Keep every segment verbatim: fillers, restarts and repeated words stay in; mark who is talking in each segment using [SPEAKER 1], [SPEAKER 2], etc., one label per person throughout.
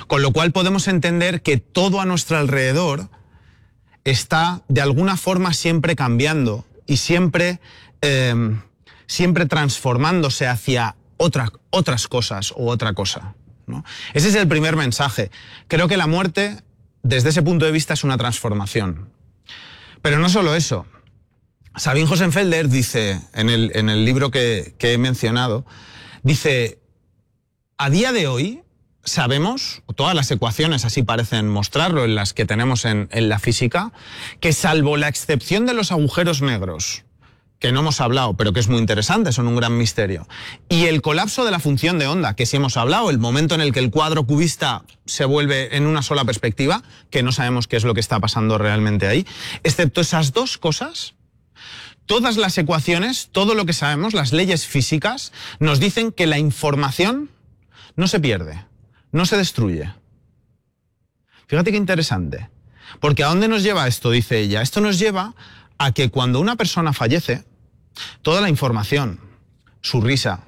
[SPEAKER 1] Con lo cual podemos entender que todo a nuestro alrededor está de alguna forma siempre cambiando y siempre, eh, siempre transformándose hacia otra, otras cosas o otra cosa, ¿no? Ese es el primer mensaje. Creo que la muerte, desde ese punto de vista, es una transformación. Pero no solo eso. Sabine Hossenfelder dice, en el, en el libro que, que he mencionado, dice, a día de hoy sabemos, todas las ecuaciones así parecen mostrarlo, en las que tenemos en, en la física, que salvo la excepción de los agujeros negros, que no hemos hablado, pero que es muy interesante, son un gran misterio, y el colapso de la función de onda, que sí hemos hablado, el momento en el que el cuadro cubista se vuelve en una sola perspectiva, que no sabemos qué es lo que está pasando realmente ahí, excepto esas dos cosas, todas las ecuaciones, todo lo que sabemos, las leyes físicas, nos dicen que la información no se pierde, no se destruye. Fíjate qué interesante. Porque ¿a dónde nos lleva esto? Dice ella. Esto nos lleva a que cuando una persona fallece, toda la información, su risa,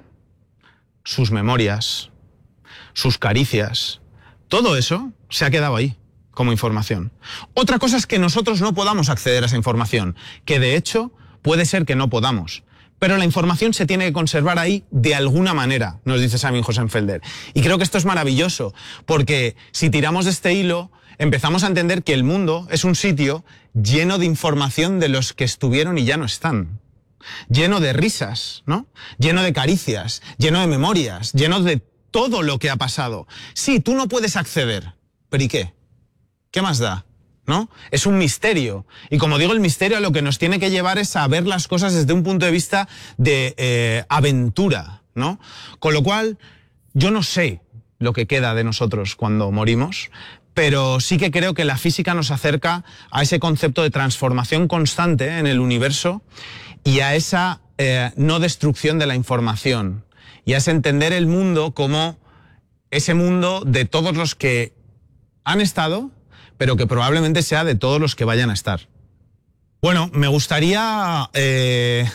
[SPEAKER 1] sus memorias, sus caricias, todo eso se ha quedado ahí como información. Otra cosa es que nosotros no podamos acceder a esa información, que de hecho puede ser que no podamos. Pero la información se tiene que conservar ahí de alguna manera, nos dice Sabine Hossenfelder. Y creo que esto es maravilloso, porque si tiramos de este hilo, empezamos a entender que el mundo es un sitio lleno de información de los que estuvieron y ya no están. Lleno de risas, ¿no? Lleno de caricias, lleno de memorias, lleno de todo lo que ha pasado. Sí, tú no puedes acceder, pero ¿y qué? ¿Qué más da? ¿No? Es un misterio. Y como digo, el misterio a lo que nos tiene que llevar es a ver las cosas desde un punto de vista de eh, aventura, ¿no? Con lo cual, yo no sé lo que queda de nosotros cuando morimos, pero sí que creo que la física nos acerca a ese concepto de transformación constante en el universo y a esa eh, no destrucción de la información y a ese entender el mundo como ese mundo de todos los que han estado, pero que probablemente sea de todos los que vayan a estar. Bueno, me gustaría eh,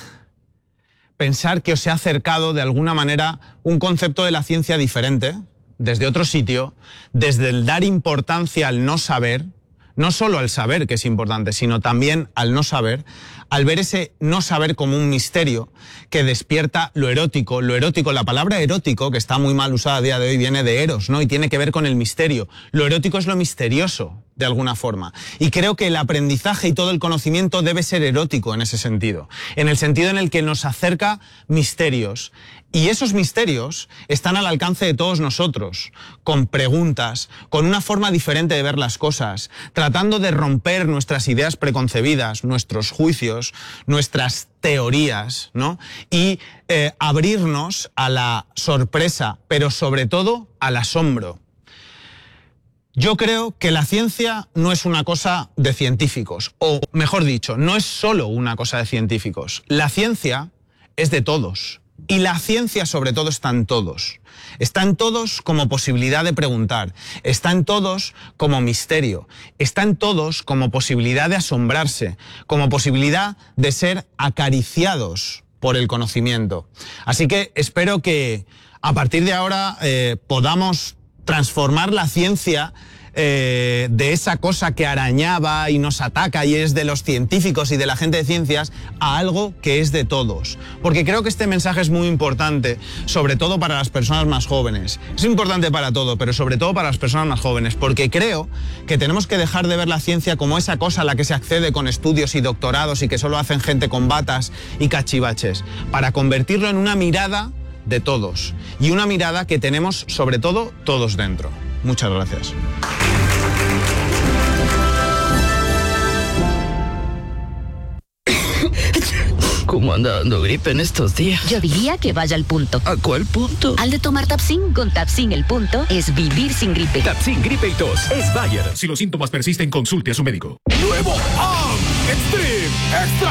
[SPEAKER 1] pensar que os he acercado de alguna manera un concepto de la ciencia diferente, desde otro sitio, desde el dar importancia al no saber, no solo al saber que es importante, sino también al no saber, al ver ese no saber como un misterio que despierta lo erótico. Lo erótico, la palabra erótico, que está muy mal usada a día de hoy, viene de eros, ¿no? Y tiene que ver con el misterio. Lo erótico es lo misterioso, de alguna forma. Y creo que el aprendizaje y todo el conocimiento debe ser erótico en ese sentido. En el sentido en el que nos acerca misterios. Y esos misterios están al alcance de todos nosotros, con preguntas, con una forma diferente de ver las cosas, tratando de romper nuestras ideas preconcebidas, nuestros juicios, nuestras teorías, ¿no? Y eh, abrirnos a la sorpresa, pero sobre todo al asombro. Yo creo que la ciencia no es una cosa de científicos, o mejor dicho, no es solo una cosa de científicos. La ciencia es de todos. Y la ciencia sobre todo está en todos. Está en todos como posibilidad de preguntar, está en todos como misterio, está en todos como posibilidad de asombrarse, como posibilidad de ser acariciados por el conocimiento. Así que espero que a partir de ahora eh, podamos transformar la ciencia Eh, de esa cosa que arañaba y nos ataca y es de los científicos y de la gente de ciencias a algo que es de todos. Porque creo que este mensaje es muy importante, sobre todo para las personas más jóvenes. Es importante para todo, pero sobre todo para las personas más jóvenes, porque creo que tenemos que dejar de ver la ciencia como esa cosa a la que se accede con estudios y doctorados y que solo hacen gente con batas y cachivaches, para convertirlo en una mirada de todos y una mirada que tenemos sobre todo todos dentro. Muchas gracias.
[SPEAKER 2] ¿Cómo anda dando gripe en estos días?
[SPEAKER 3] Yo diría que vaya al punto.
[SPEAKER 2] ¿A cuál punto?
[SPEAKER 3] Al de tomar Tapsin. Con Tapsin el punto es vivir sin gripe.
[SPEAKER 4] Tapsin gripe y tos es Bayer. Si los síntomas persisten, consulte a su médico.
[SPEAKER 5] Nuevo A M Extreme Extra